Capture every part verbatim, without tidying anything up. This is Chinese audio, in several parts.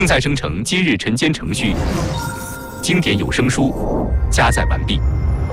正在生成今日晨间程序，经典有声书加载完毕。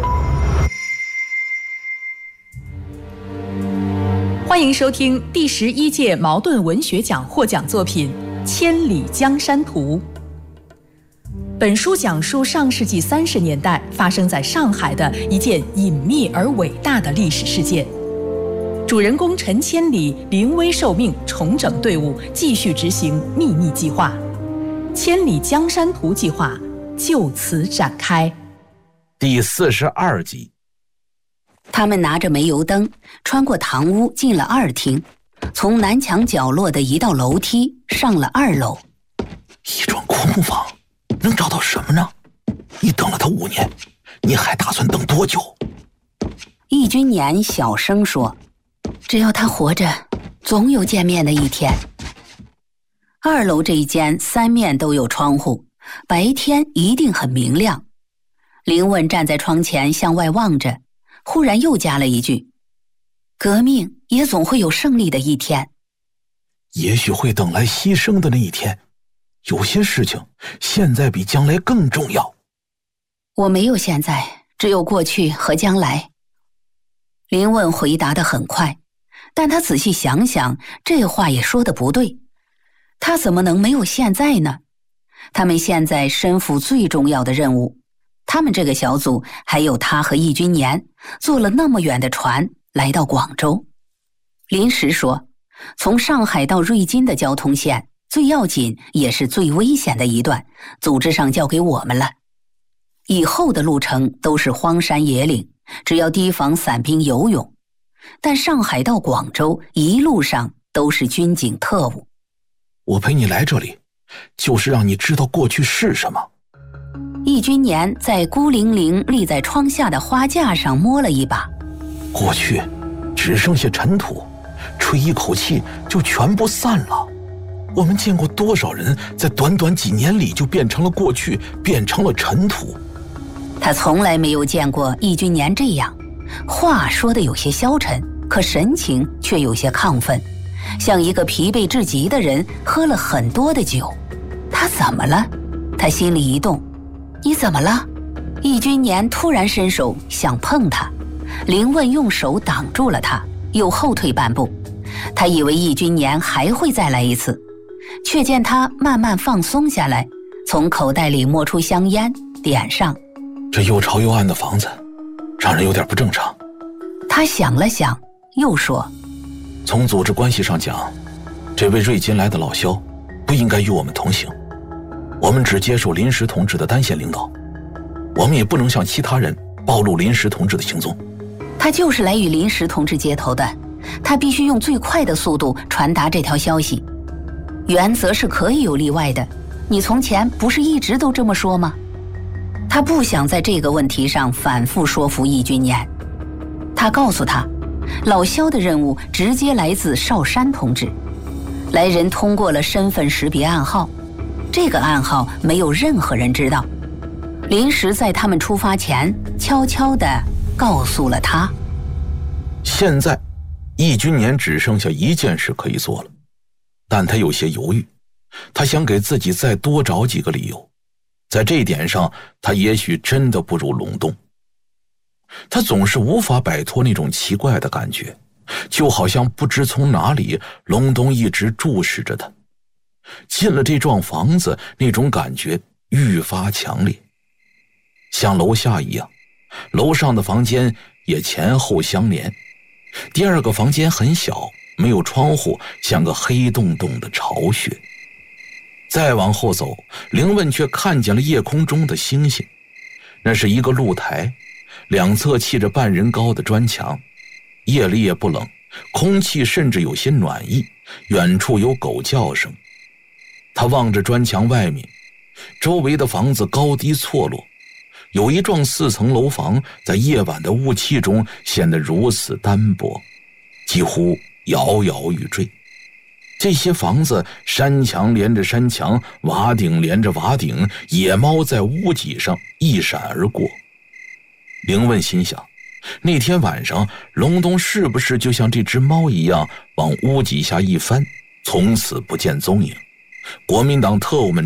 欢迎收听第十一届茅盾文学奖获奖作品《千里江山图》。本书讲述上世纪三十年代发生在上海的一件隐秘而伟大的历史事件。主人公陈千里临危受命，重整队伍，继续执行秘密计划。千里江山图计划就此展开。 第四十二集。 他们拿着煤油灯，穿过堂屋，进了二厅，从南墙角落的一道楼梯上了二楼。 一幢空房，能找到什么呢？你等了他五年，你还打算等多久？ 易君年小声说：“只要他活着，总有见面的一天。”二楼这一间三面都有窗户，白天一定很明亮。林问站在窗前向外望着，忽然又加了一句：“革命也总会有胜利的一天。” 也许会等来牺牲的那一天。有些事情现在比将来更重要。 我没有现在，只有过去和将来。林问回答得很快，但他仔细想想，这话也说得不对。他怎么能没有现在呢？他们现在身负最重要的任务，他们这个小组还有他和易君年，坐了那么远的船来到广州。临时说，从上海到瑞金的交通线最要紧也是最危险的一段，组织上交给我们了。以后的路程都是荒山野岭，只要提防散兵游勇。但上海到广州一路上都是军警特务。 我陪你来这里，就是让你知道过去是什么。 易君年在孤零零立在窗下的花架上摸了一把。 过去只剩下尘土，吹一口气就全部散了。我们见过多少人在短短几年里就变成了过去，变成了尘土。 他从来没有见过易君年这样，话说得有些消沉，可神情却有些亢奋，像一个疲惫至极的人喝了很多的酒。他怎么了？他心里一动。你怎么了？易君年突然伸手想碰他，林问用手挡住了他，又后退半步。他以为易君年还会再来一次，却见他慢慢放松下来，从口袋里摸出香烟点上。 这又潮又暗的房子让人有点不正常。 他想了想又说， 从组织关系上讲，这位瑞金来的老萧不应该与我们同行。我们只接受临时同志的单线领导，我们也不能向其他人暴露临时同志的行踪。 他就是来与临时同志接头的，他必须用最快的速度传达这条消息。原则是可以有例外的，你从前不是一直都这么说吗？他不想在这个问题上反复说服易君年。他告诉他，老萧的任务直接来自少山同志，来人通过了身份识别暗号，这个暗号没有任何人知道。临时在他们出发前悄悄地告诉了他。 现在易君年只剩下一件事可以做了，但他有些犹豫，他想给自己再多找几个理由。在这一点上，他也许真的不如隆冬。他总是无法摆脱那种奇怪的感觉，就好像不知从哪里隆冬一直注视着他。进了这幢房子，那种感觉愈发强烈，像楼下一样，楼上的房间也前后相连。第二个房间很小，没有窗户，像个黑洞洞的巢穴。再往后走，林问却看见了夜空中的星星。那是一个露台，两侧砌着半人高的砖墙，夜里也不冷，空气甚至有些暖意，远处有狗叫声。他望着砖墙外面，周围的房子高低错落，有一幢四层楼房在夜晚的雾气中显得如此单薄，几乎摇摇欲坠。这些房子山墙连着山墙，瓦顶连着瓦顶，野猫在屋脊上一闪而过。林问心想，那天晚上隆冬是不是就像这只猫一样往屋脊下一翻，从此不见踪影？国民党特务们